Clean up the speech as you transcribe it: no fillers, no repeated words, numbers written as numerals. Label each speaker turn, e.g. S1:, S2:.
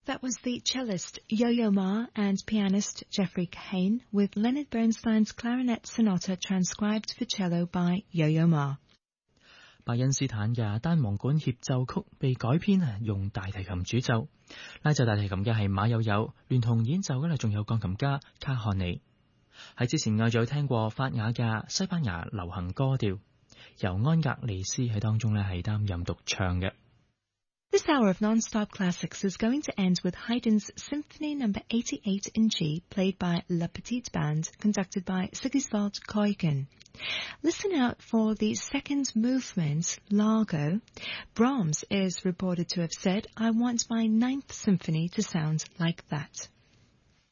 S1: That was the cellist Yo-Yo Ma and pianist Jeffrey Kahane with Leonard Bernstein's Clarinet Sonata transcribed for cello by Yo-Yo Ma。
S2: 拜恩斯坦嘅單簧管協奏曲被改編用大提琴主奏，拉奏大提琴嘅係馬友友，聯同演奏嘅仲有鋼琴家卡漢尼。喺之前我仲有聽過法雅嘅西班牙流行歌調，由安格利斯喺當中係擔任獨唱嘅。
S1: This hour of non-stop classics is going to end with Haydn's Symphony No. 88 in G, played by La Petite Band, conducted by Sigiswald Keugen. Listen out for the second movement, Largo. Brahms is reported to have said, "I want my 9th symphony to sound like that."